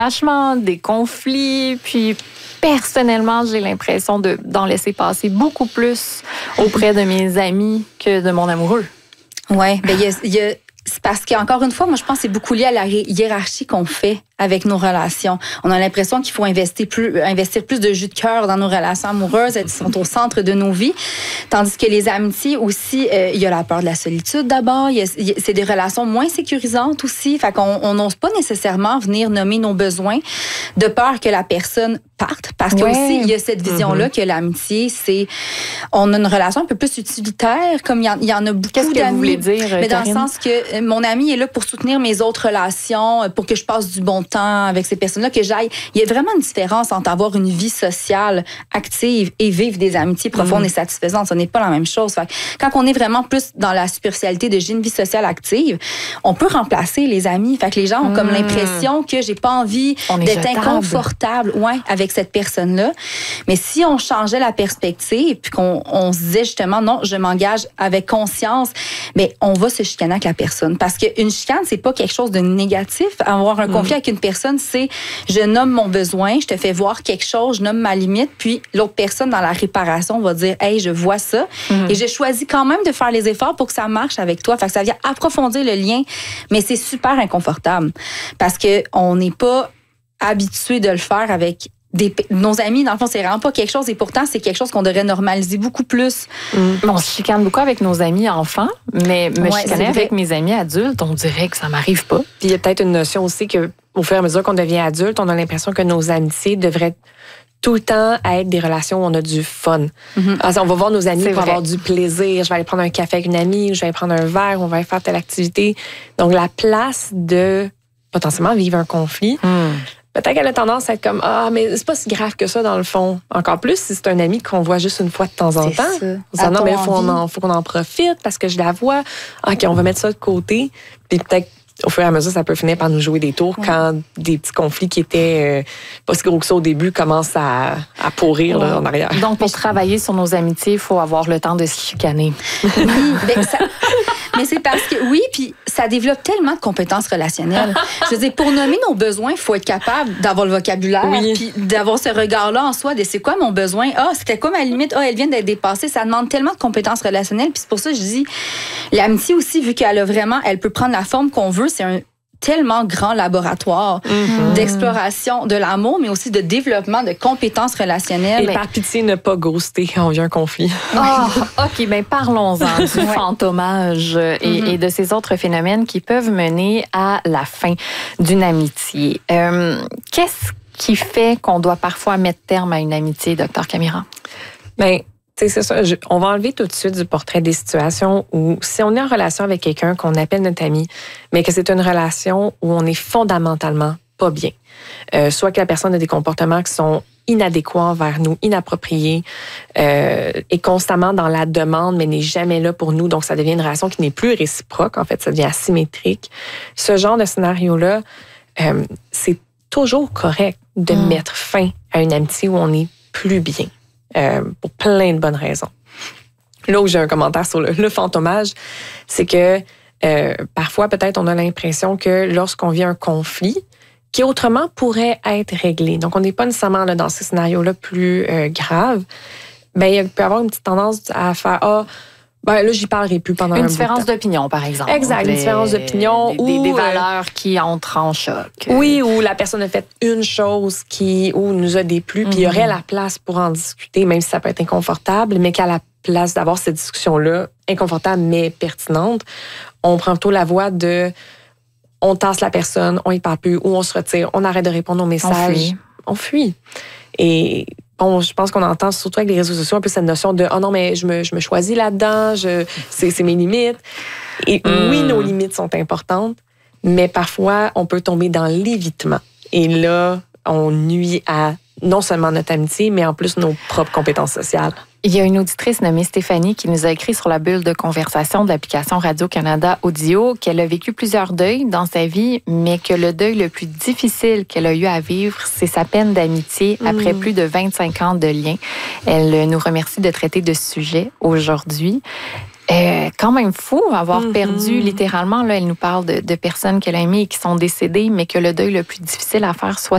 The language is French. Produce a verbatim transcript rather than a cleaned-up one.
lâchement, des conflits, puis personnellement, j'ai l'impression de, d'en laisser passer beaucoup plus auprès de mes amis que de mon amoureux. Oui, bien, il y a, il y a, c'est parce qu'encore une fois, moi, je pense que c'est beaucoup lié à la hiérarchie qu'on fait avec nos relations. On a l'impression qu'il faut investir plus, investir plus de jus de cœur dans nos relations amoureuses. Elles sont au centre de nos vies. Tandis que les amitiés aussi, euh, il y a la peur de la solitude d'abord. Il y a, il y a, c'est des relations moins sécurisantes aussi. Fait qu'on n'ose pas nécessairement venir nommer nos besoins de peur que la personne parte. Parce que ouais. aussi, il y a cette vision-là mm-hmm. que l'amitié, c'est... On a une relation un peu plus utilitaire, comme il y en, il y en a beaucoup Qu'est-ce d'amis. que vous voulez dire, Mais dans Karine? le sens que mon ami est là pour soutenir mes autres relations, pour que je passe du bon temps avec ces personnes-là, que j'aille. Il y a vraiment une différence entre avoir une vie sociale active et vivre des amitiés profondes mmh. et satisfaisantes. Ce n'est pas la même chose. Fait que quand on est vraiment plus dans la superficialité de j'ai une vie sociale active, on peut remplacer les amis. Fait que les gens ont mmh. comme l'impression que j'ai pas envie on d'être inconfortable ouais, avec cette personne-là. Mais si on changeait la perspective puis qu'on on se disait justement non, je m'engage avec conscience, mais on va se chicaner avec la personne. Parce qu'une chicane, c'est pas quelque chose de négatif. Avoir un conflit mmh. avec une personne, c'est je nomme mon besoin, je te fais voir quelque chose, je nomme ma limite, puis l'autre personne dans la réparation va dire hey, je vois ça. Mmh. Et je choisis quand même de faire les efforts pour que ça marche avec toi. Fait que ça vient approfondir le lien, mais c'est super inconfortable. Parce qu'on n'est pas habitué de le faire avec Des, nos amis, dans le fond, c'est vraiment pas quelque chose et pourtant, c'est quelque chose qu'on devrait normaliser beaucoup plus. Mm. On se chicane beaucoup avec nos amis enfants, mais me ouais, chicaner avec mes amis adultes, on dirait que ça m'arrive pas. Puis il y a peut-être une notion aussi que au fur et à mesure qu'on devient adulte, on a l'impression que nos amitiés devraient tout le temps être des relations où on a du fun. Mm-hmm. Alors, on va voir nos amis c'est pour vrai. Avoir du plaisir. Je vais aller prendre un café avec une amie, ou je vais aller prendre un verre, on va aller faire telle activité. Donc, la place de potentiellement vivre un conflit, mm. peut-être qu'elle a tendance à être comme « Ah, mais c'est pas si grave que ça, dans le fond. » Encore plus si c'est un ami qu'on voit juste une fois de temps en c'est temps. Ça. On dit, non, mais il faut, faut qu'on en profite parce que je la vois. OK, on va mettre ça de côté. Puis peut-être, au fur et à mesure, ça peut finir par nous jouer des tours ouais. quand des petits conflits qui étaient euh, pas si gros que ça au début commencent à, à pourrir ouais. là, en arrière. Donc, pour travailler sur nos amitiés, il faut avoir le temps de se chicaner. Oui, ben ça... Mais c'est parce que, oui, puis ça développe tellement de compétences relationnelles. Je veux dire, pour nommer nos besoins, il faut être capable d'avoir le vocabulaire, oui. puis d'avoir ce regard-là en soi de c'est quoi mon besoin? Ah, c'était quoi ma limite? Ah, elle vient d'être dépassée. Ça demande tellement de compétences relationnelles. Puis c'est pour ça que je dis, l'amitié aussi, vu qu'elle a vraiment, elle peut prendre la forme qu'on veut, c'est un tellement grand laboratoire mm-hmm. d'exploration de l'amour, mais aussi de développement de compétences relationnelles. Et mais... par pitié, ne pas ghoster quand on vit un conflit. Oh, OK, bien parlons-en du ouais. fantomage et, mm-hmm. et de ces autres phénomènes qui peuvent mener à la fin d'une amitié. Euh, qu'est-ce qui fait qu'on doit parfois mettre terme à une amitié, docteur Camira? Bien, c'est ça. Je, on va enlever tout de suite du portrait des situations où, si on est en relation avec quelqu'un qu'on appelle notre ami, mais que c'est une relation où on est fondamentalement pas bien. Euh, soit que la personne a des comportements qui sont inadéquats envers nous, inappropriés, euh, est constamment dans la demande, mais n'est jamais là pour nous. Donc, ça devient une relation qui n'est plus réciproque. En fait, ça devient asymétrique. Ce genre de scénario-là, euh, c'est toujours correct de mmh. mettre fin à une amitié où on est plus bien. Euh, pour plein de bonnes raisons. Là où j'ai un commentaire sur le, le fantomage, c'est que euh, parfois, peut-être, on a l'impression que lorsqu'on vit un conflit, qui autrement pourrait être réglé, donc on n'est pas nécessairement là, dans ces scénarios-là plus euh, graves, ben, il peut y avoir une petite tendance à faire « Ah, ben là, j'y parlerai plus pendant une un différence bout de temps. d'opinion, par exemple. Exact, une différence d'opinion. Des, ou des, des valeurs euh, qui entrent en choc. Oui, ou la personne a fait une chose qui ou nous a déplu, mm-hmm. puis il y aurait la place pour en discuter, même si ça peut être inconfortable, mais qu'à la place d'avoir cette discussion-là, inconfortable mais pertinente, on prend plutôt la voie de on tasse la personne, on y parle plus, ou on se retire, on arrête de répondre aux messages. On fuit. On fuit. Et bon, je pense qu'on entend surtout avec les réseaux sociaux un peu cette notion de « Oh non, mais je me, je me choisis là-dedans, je, c'est, c'est mes limites. » Et mm. oui, nos limites sont importantes, mais parfois, on peut tomber dans l'évitement. Et là, on nuit à non seulement notre amitié, mais en plus nos propres compétences sociales. Il y a une auditrice nommée Stéphanie qui nous a écrit sur la bulle de conversation de l'application Radio-Canada Audio qu'elle a vécu plusieurs deuils dans sa vie, mais que le deuil le plus difficile qu'elle a eu à vivre, c'est sa peine d'amitié mmh. après plus de vingt-cinq ans de lien. Elle nous remercie de traiter de ce sujet aujourd'hui. Euh, quand même fou avoir mm-hmm. perdu littéralement. Là, elle nous parle de, de personnes qu'elle a aimées et qui sont décédées, mais que le deuil le plus difficile à faire soit